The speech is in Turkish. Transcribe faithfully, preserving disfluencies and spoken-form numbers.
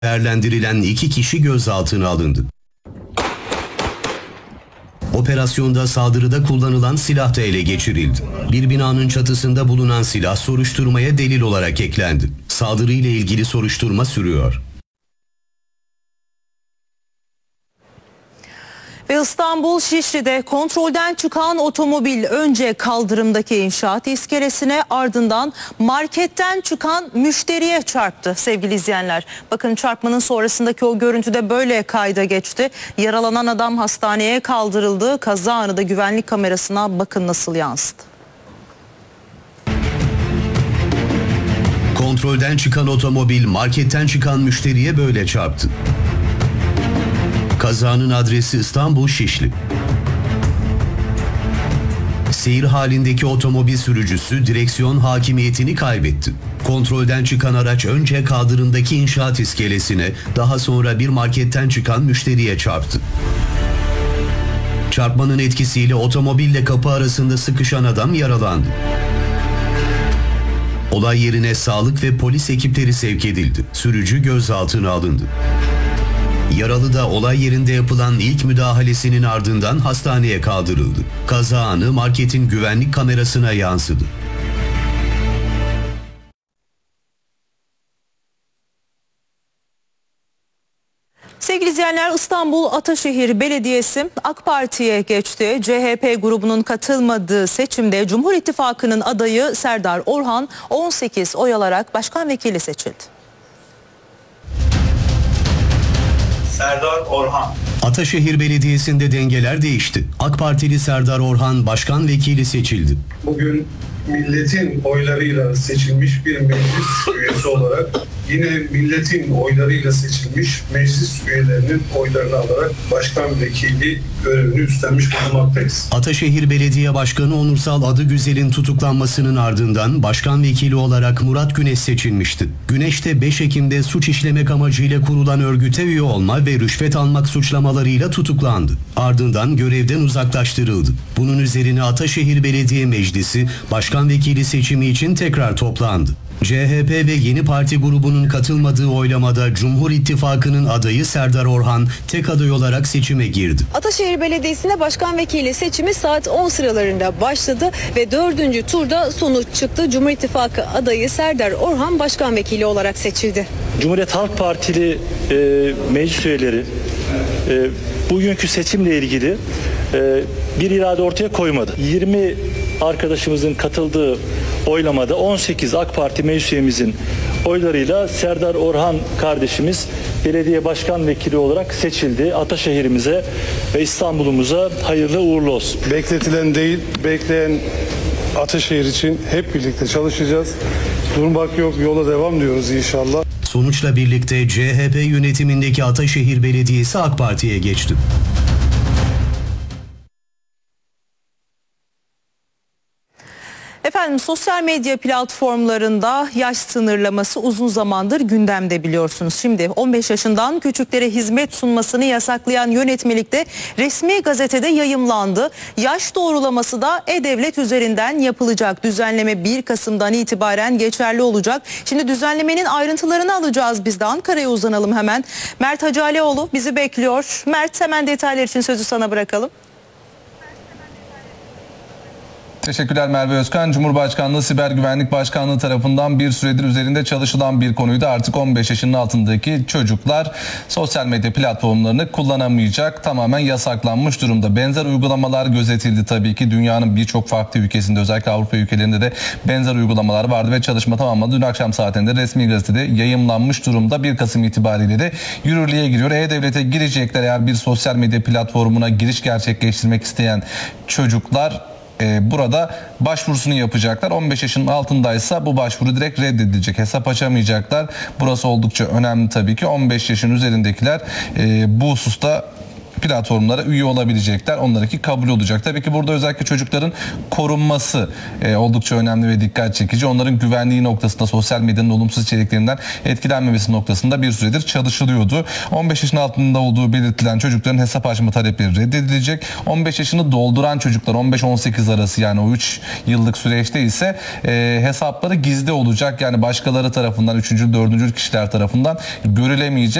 Değerlendirilen iki kişi gözaltına alındı. Operasyonda saldırıda kullanılan silah da ele geçirildi. Bir binanın çatısında bulunan silah soruşturmaya delil olarak eklendi. Saldırıyla ilgili soruşturma sürüyor. Ve İstanbul Şişli'de kontrolden çıkan otomobil önce kaldırımdaki inşaat iskelesine, ardından marketten çıkan müşteriye çarptı sevgili izleyenler. Bakın, çarpmanın sonrasındaki o görüntüde böyle kayda geçti. Yaralanan adam hastaneye kaldırıldı. Kaza anı da güvenlik kamerasına bakın nasıl yansıdı. Kontrolden çıkan otomobil marketten çıkan müşteriye böyle çarptı. Kazanın adresi İstanbul Şişli. Seyir halindeki otomobil sürücüsü direksiyon hakimiyetini kaybetti. Kontrolden çıkan araç önce kaldırımdaki inşaat iskelesine, daha sonra bir marketten çıkan müşteriye çarptı. Çarpmanın etkisiyle otomobille kapı arasında sıkışan adam yaralandı. Olay yerine sağlık ve polis ekipleri sevk edildi. Sürücü gözaltına alındı. Yaralı da olay yerinde yapılan ilk müdahalesinin ardından hastaneye kaldırıldı. Kaza anı marketin güvenlik kamerasına yansıdı. Sevgili izleyenler, İstanbul Ataşehir Belediyesi AK Parti'ye geçti. C H P grubunun katılmadığı seçimde Cumhur İttifakı'nın adayı Serdar Orhan on sekiz oy alarak başkan vekili seçildi. Serdar Orhan. Ataşehir Belediyesi'nde dengeler değişti. AK Partili Serdar Orhan başkan vekili seçildi. Bugün milletin oylarıyla seçilmiş bir meclis üyesi olarak yine milletin oylarıyla seçilmiş meclis üyelerinin oylarını alarak başkan vekili görevini üstlenmiş bulunmaktayız. Ataşehir Belediye Başkanı Onursal Adıgüzel'in tutuklanmasının ardından başkan vekili olarak Murat Güneş seçilmişti. Güneş de beş Ekim'de suç işlemek amacıyla kurulan örgüte üye olma ve rüşvet almak suçlamalarıyla tutuklandı. Ardından görevden uzaklaştırıldı. Bunun üzerine Ataşehir Belediye Meclisi başkan vekili seçimi için tekrar toplandı. C H P ve Yeni Parti grubunun katılmadığı oylamada Cumhur İttifakı'nın adayı Serdar Orhan tek aday olarak seçime girdi. Ataşehir Belediyesi'nde başkan vekili seçimi saat on sıralarında başladı ve dördüncü turda sonuç çıktı. Cumhur İttifakı adayı Serdar Orhan başkan vekili olarak seçildi. Cumhuriyet Halk Partili e, meclis üyeleri e, bugünkü seçimle ilgili e, bir irade ortaya koymadı. yirmi arkadaşımızın katıldığı oylamada on sekiz AK Parti meclis üyemizin oylarıyla Serdar Orhan kardeşimiz belediye başkan vekili olarak seçildi. Ataşehir'imize ve İstanbul'umuza hayırlı uğurlu olsun. Bekletilen değil, bekleyen Ataşehir için hep birlikte çalışacağız. Durmak yok, yola devam diyoruz inşallah. Sonuçla birlikte C H P yönetimindeki Ataşehir Belediyesi AK Parti'ye geçti. Efendim, sosyal medya platformlarında yaş sınırlaması uzun zamandır gündemde, biliyorsunuz. Şimdi on beş yaşından küçüklere hizmet sunmasını yasaklayan yönetmelikte resmi gazetede yayımlandı. Yaş doğrulaması da E-Devlet üzerinden yapılacak. Düzenleme bir Kasım'dan itibaren geçerli olacak. Şimdi düzenlemenin ayrıntılarını alacağız biz de. Ankara'ya uzanalım hemen. Mert Hacalioğlu bizi bekliyor. Mert, hemen detaylar için sözü sana bırakalım. Teşekkürler Merve Özkan. Cumhurbaşkanlığı Siber Güvenlik Başkanlığı tarafından bir süredir üzerinde çalışılan bir konuydu. Artık on beş yaşının altındaki çocuklar sosyal medya platformlarını kullanamayacak. Tamamen yasaklanmış durumda. Benzer uygulamalar gözetildi tabii ki. Dünyanın birçok farklı ülkesinde, özellikle Avrupa ülkelerinde de benzer uygulamalar vardı ve çalışma tamamladı. Dün akşam saatinde resmi gazetede yayımlanmış durumda. bir Kasım itibariyle de yürürlüğe giriyor. E-Devlet'e girecekler eğer bir sosyal medya platformuna giriş gerçekleştirmek isteyen çocuklar burada başvurusunu yapacaklar. on beş yaşının altındaysa bu başvuru direkt reddedilecek. Hesap açamayacaklar. Burası oldukça önemli tabii ki. on beş yaşın üzerindekiler bu hususta platformlara üye olabilecekler. Onlarınki kabul olacak. Tabii ki burada özellikle çocukların korunması e, oldukça önemli ve dikkat çekici. Onların güvenliği noktasında, sosyal medyanın olumsuz içeriklerinden etkilenmemesi noktasında bir süredir çalışılıyordu. on beş yaşın altında olduğu belirtilen çocukların hesap açma talepleri reddedilecek. on beş yaşını dolduran çocuklar on beş on sekiz arası, yani o üç yıllık süreçte ise e, hesapları gizli olacak. Yani başkaları tarafından, üçüncü, dördüncü kişiler tarafından görülemeyecek.